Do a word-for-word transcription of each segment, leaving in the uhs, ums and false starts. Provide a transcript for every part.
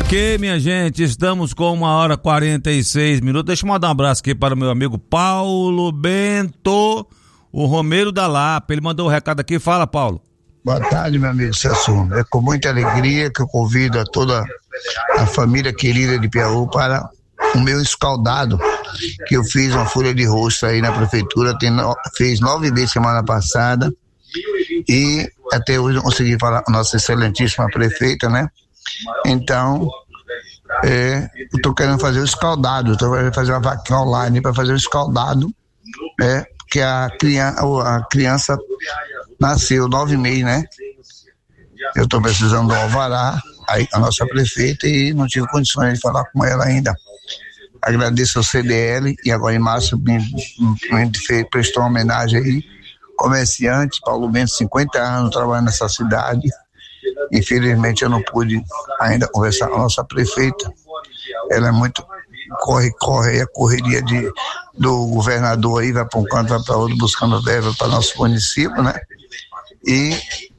Ok, minha gente, estamos com uma hora e quarenta e seis minutos. Deixa eu mandar um abraço aqui para o meu amigo Paulo Bento, o Romero da Lapa. Ele mandou um recado aqui. Fala, Paulo. Boa tarde, meu amigo Celso. É com muita alegria que eu convido a toda a família querida de Piauí para o meu escaldado, que eu fiz uma folha de rosto aí na prefeitura, tem no, fez nove meses semana passada, e até hoje não consegui falar com a nossa excelentíssima prefeita, né? Então, é, eu tô querendo fazer o escaldado, tô querendo fazer uma vaquinha online para fazer o escaldado, é, porque a criança, a criança nasceu nove meses, né? Eu tô precisando do alvará, aí a nossa prefeita, e não tive condições de falar com ela ainda. Agradeço ao C D L, e agora em março me, me, me prestou uma homenagem aí, comerciante, Paulo Bento, cinquenta anos trabalhando nessa cidade. Infelizmente eu não pude ainda conversar com a nossa prefeita. Ela é muito corre, corre, a correria de, do governador aí, vai para um canto, vai para outro, buscando verba para nosso município, né? E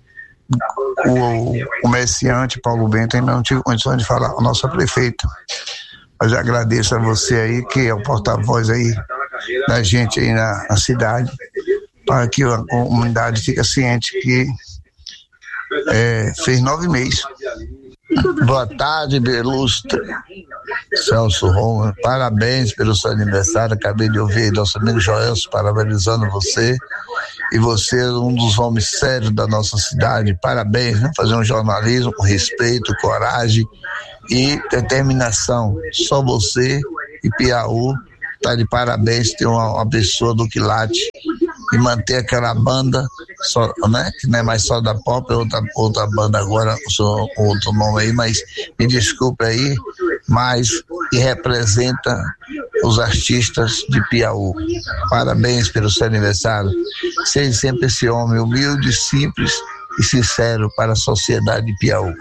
o, o comerciante Paulo Bento ainda não tive condições de falar com a nossa prefeita. Mas eu agradeço a você aí, que é o porta-voz aí da gente aí na, na cidade, para que a comunidade fique ciente que é, fez nove meses. Boa tarde, Belustre. Celso Romo, parabéns pelo seu aniversário. Acabei de ouvir nosso amigo Joelson parabenizando você. E você é um dos homens sérios da nossa cidade. Parabéns, né? Fazer um jornalismo com respeito, coragem e determinação. Só você e Piauí tá de parabéns, ter uma, uma pessoa do quilate e manter aquela banda, só, né? Que não é mais só da Pop, é outra, outra banda agora, só outro nome aí, mas me desculpe aí, mas que representa os artistas de Piauí. Parabéns pelo seu aniversário. Seja sempre esse homem humilde, simples e sincero para a sociedade de Piauí.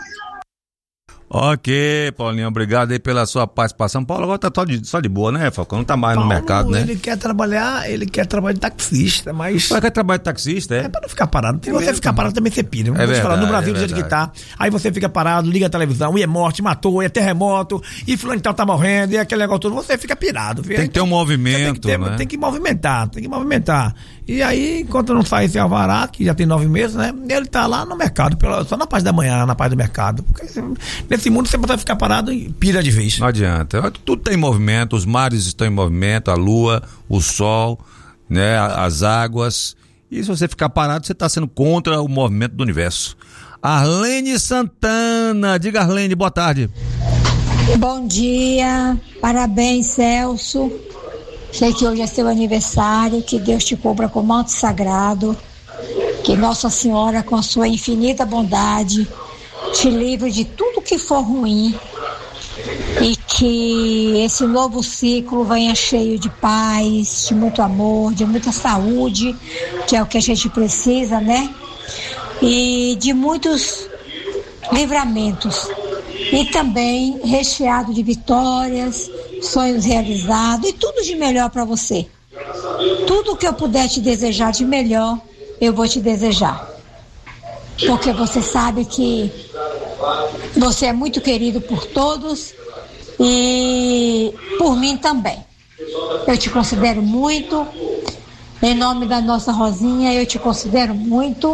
Ok, Paulinho, obrigado aí pela sua participação. Paulo agora tá só de, só de boa, né, Falcão? Não tá mais Paulo, no mercado, né? Ele quer trabalhar, ele quer trabalhar de taxista, mas... Mas quer trabalhar de taxista, é? É pra não ficar parado. Se você ficar parado também você pira. É verdade, falar, no Brasil, é do jeito que tá, aí você fica parado, liga a televisão, e é morte, matou, e é terremoto, e fulano tal tá morrendo, e aquele negócio todo, você fica pirado. Viu? Tem que ter um movimento, tem que, ter, né? Tem que movimentar, tem que movimentar. E aí, enquanto não sai esse alvará, que já tem nove meses, né? Ele tá lá no mercado, pela, só na parte da manhã, na parte do mercado. Porque nesse mundo você vai ficar parado e pira de vez. Não adianta. Tudo tem movimento, os mares estão em movimento, a lua, o sol, né? As águas. E se você ficar parado, você está sendo contra o movimento do universo. Arlene Santana. Diga, Arlene, boa tarde. Bom dia, parabéns, Celso. Sei que hoje é seu aniversário, que Deus te cubra com manto sagrado, que Nossa Senhora, com a sua infinita bondade, te livre de tudo que for ruim e que esse novo ciclo venha cheio de paz, de muito amor, de muita saúde, que é o que a gente precisa, né? E de muitos livramentos. E também recheado de vitórias, sonhos realizados e tudo de melhor para você. Tudo que eu puder te desejar de melhor, eu vou te desejar. Porque você sabe que você é muito querido por todos e por mim também. Eu te considero muito. Em nome da nossa Rosinha, eu te considero muito.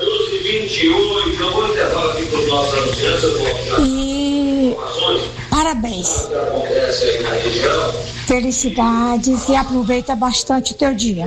E parabéns. Felicidades e aproveita bastante o teu dia.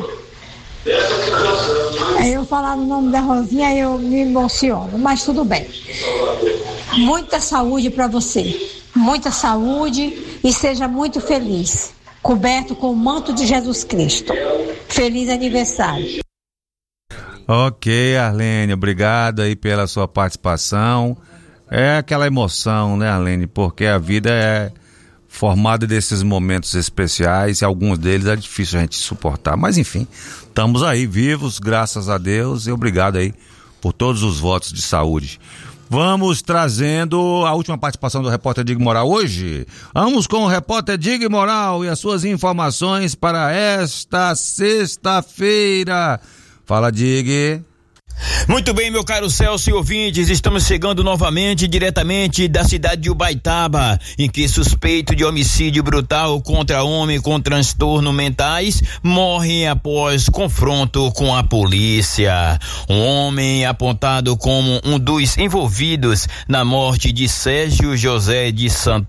Eu falar no nome da Rosinha, eu me emociono, mas tudo bem. Muita saúde para você. Muita saúde e seja muito feliz. Coberto com o manto de Jesus Cristo. Feliz aniversário. Ok, Arlene, obrigado aí pela sua participação. É aquela emoção, né, Arlene? Porque a vida é formada desses momentos especiais e alguns deles é difícil a gente suportar. Mas enfim, estamos aí vivos, graças a Deus, e obrigado aí por todos os votos de saúde. Vamos trazendo a última participação do repórter Dig Moral hoje. Vamos com o repórter Dig Moral e as suas informações para esta sexta-feira. Fala, Dig. Muito bem, meu caro Celso e ouvintes, estamos chegando novamente diretamente da cidade de Ubaitaba, em que suspeito de homicídio brutal contra homem com transtorno mentais morre após confronto com a polícia. Um homem apontado como um dos envolvidos na morte de Sérgio José de Santos.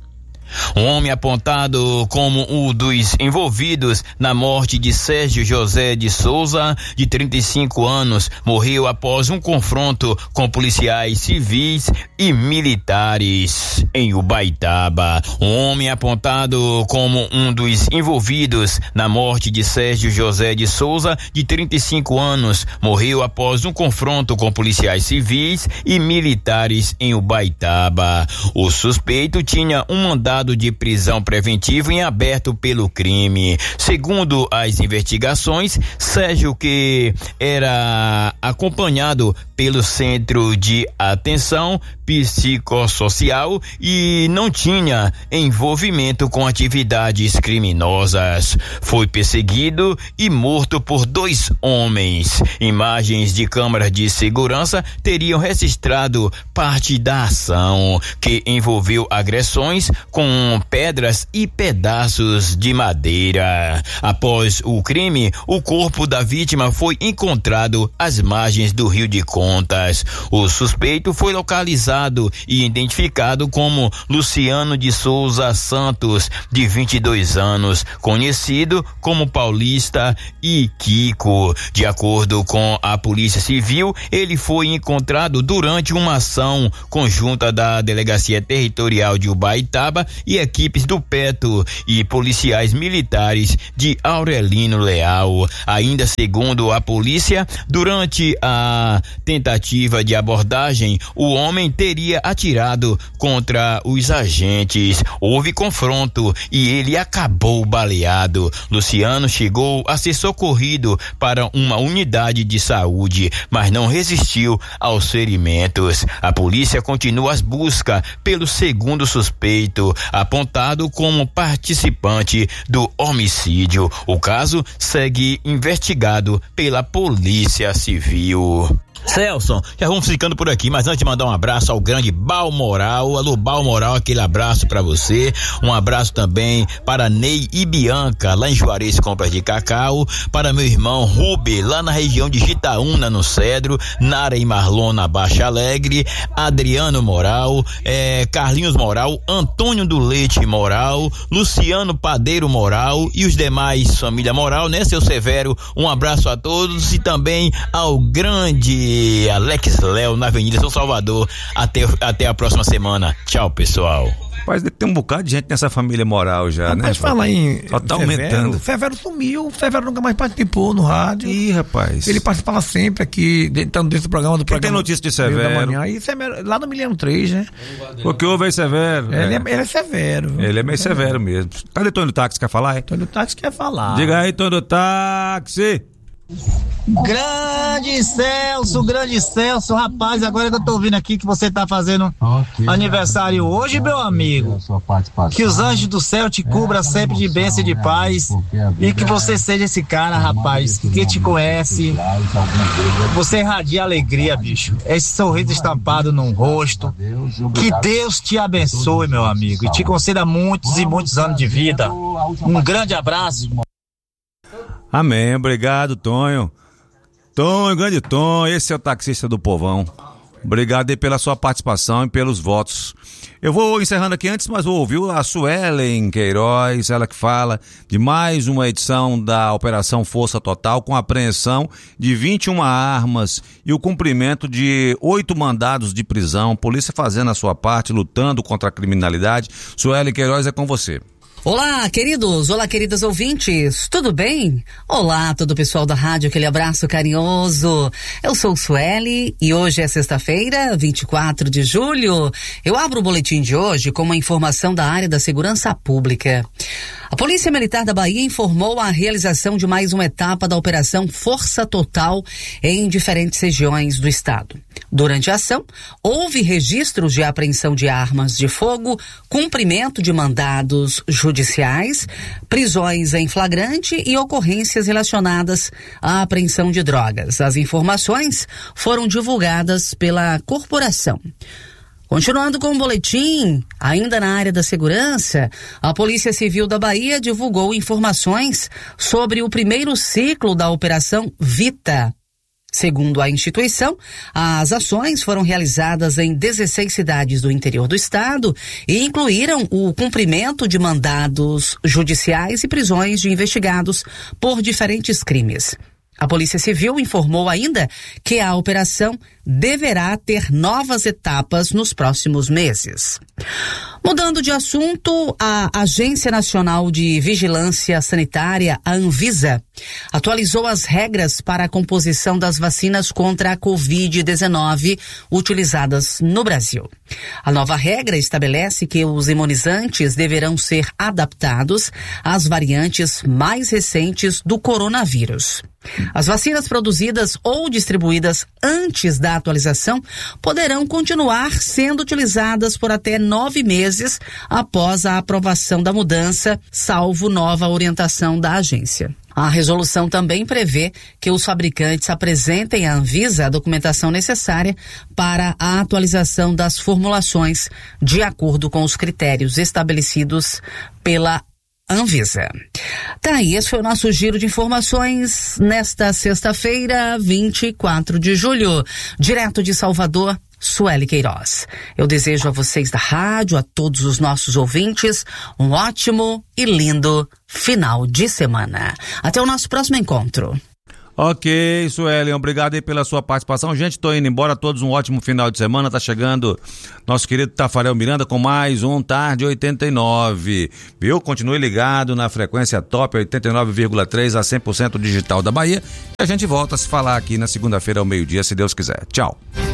Um homem apontado como um dos envolvidos na morte de Sérgio José de Souza, de trinta e cinco anos, morreu após um confronto com policiais civis e militares em Ubaitaba. Um homem apontado como um dos envolvidos na morte de Sérgio José de Souza, de trinta e cinco anos, morreu após um confronto com policiais civis e militares em Ubaitaba. O suspeito tinha um mandado de prisão preventivo em aberto pelo crime. Segundo as investigações, Sérgio, que era acompanhado pelo Centro de Atenção Psicossocial e não tinha envolvimento com atividades criminosas, foi perseguido e morto por dois homens. Imagens de câmeras de segurança teriam registrado parte da ação, que envolveu agressões com pedras e pedaços de madeira. Após o crime, o corpo da vítima foi encontrado às margens do Rio de Contas. O suspeito foi localizado e identificado como Luciano de Souza Santos, de vinte e dois anos, conhecido como Paulista e Kiko. De acordo com a Polícia Civil, ele foi encontrado durante uma ação conjunta da Delegacia Territorial de Ubaitaba e equipes do Peto e policiais militares de Aurelino Leal. Ainda segundo a polícia, durante a tentativa de abordagem, o homem teria atirado contra os agentes. Houve confronto e ele acabou baleado. Luciano chegou a ser socorrido para uma unidade de saúde, mas não resistiu aos ferimentos. A polícia continua as buscas pelo segundo suspeito, apontado como participante do homicídio. O caso segue investigado pela Polícia Civil. Celso, já vamos ficando por aqui, mas antes de mandar um abraço ao grande Balmoral. Alô, Balmoral, aquele abraço pra você. Um abraço também para Ney e Bianca, lá em Juarez Compras de Cacau. Para meu irmão Rubi, lá na região de Jitaúna, no Cedro. Nara e Marlon, na Baixa Alegre. Adriano Moral, é, Carlinhos Moral, Antônio do Leite Moral, Luciano Padeiro Moral e os demais família Moral, né, seu Severo? Um abraço a todos e também ao grande Alex Léo, na Avenida São Salvador. Até, até a próxima semana. Tchau, pessoal. Rapaz, tem um bocado de gente nessa família Moral já, rapaz, né? Mas fala em só tá Severo, aumentando. Severo sumiu, Severo nunca mais participou no rádio. Ih, rapaz. Ele participava sempre aqui, dentro desse programa do Quem programa. tem notícia de Severo? Da manhã, e Severo, lá no Milênio três, né? O que houve aí, Severo? Ele é, é. ele é severo. Ele é meio severo, severo mesmo. Cadê Tony do Táxi? Quer falar? É? Tony do Táxi quer falar. Diga aí, Tony do Táxi. Grande Celso, grande Celso, rapaz, agora que eu tô ouvindo aqui que você tá fazendo okay, aniversário hoje, meu amigo, que os anjos do céu te cubram sempre de bênção e de paz e que você seja esse cara, rapaz, que quem te conhece, você irradia alegria, bicho, esse sorriso estampado no rosto, que Deus te abençoe, meu amigo, e te conceda muitos e muitos anos de vida. Um grande abraço. Amém, obrigado, Tonho. Tonho, grande Tonho, esse é o taxista do povão. Obrigado aí pela sua participação e pelos votos. Eu vou encerrando aqui antes, mas vou ouvir a Suelen Queiroz, ela que fala de mais uma edição da Operação Força Total, com apreensão de vinte e uma armas e o cumprimento de oito mandados de prisão. Polícia fazendo a sua parte, lutando contra a criminalidade. Suelen Queiroz, é com você. Olá, queridos, olá, queridas ouvintes, tudo bem? Olá, todo o pessoal da rádio, aquele abraço carinhoso. Eu sou Sueli e hoje é sexta-feira, vinte e quatro de julho. Eu abro o boletim de hoje com uma informação da área da segurança pública. A Polícia Militar da Bahia informou a realização de mais uma etapa da Operação Força Total em diferentes regiões do estado. Durante a ação, houve registros de apreensão de armas de fogo, cumprimento de mandados judiciais, prisões em flagrante e ocorrências relacionadas à apreensão de drogas. As informações foram divulgadas pela corporação. Continuando com o boletim, ainda na área da segurança, a Polícia Civil da Bahia divulgou informações sobre o primeiro ciclo da Operação Vita. Segundo a instituição, as ações foram realizadas em dezesseis cidades do interior do estado e incluíram o cumprimento de mandados judiciais e prisões de investigados por diferentes crimes. A Polícia Civil informou ainda que a operação deverá ter novas etapas nos próximos meses. Mudando de assunto, a Agência Nacional de Vigilância Sanitária, a Anvisa, atualizou as regras para a composição das vacinas contra a covid dezenove utilizadas no Brasil. A nova regra estabelece que os imunizantes deverão ser adaptados às variantes mais recentes do coronavírus. As vacinas produzidas ou distribuídas antes da atualização poderão continuar sendo utilizadas por até nove meses após a aprovação da mudança, salvo nova orientação da agência. A resolução também prevê que os fabricantes apresentem à Anvisa a documentação necessária para a atualização das formulações de acordo com os critérios estabelecidos pela Anvisa. Tá aí, esse foi o nosso giro de informações nesta sexta-feira, vinte e quatro de julho, direto de Salvador, Sueli Queiroz. Eu desejo a vocês da rádio, a todos os nossos ouvintes, um ótimo e lindo final de semana. Até o nosso próximo encontro. Ok, Sueli, obrigado aí pela sua participação. Gente, tô indo embora, todos um ótimo final de semana. Tá chegando nosso querido Tafarel Miranda com mais um Tarde oitenta e nove, viu? Continue ligado na frequência top oitenta e nove vírgula três, a cem por cento digital da Bahia. E a gente volta a se falar aqui na segunda-feira ao meio-dia, se Deus quiser. Tchau.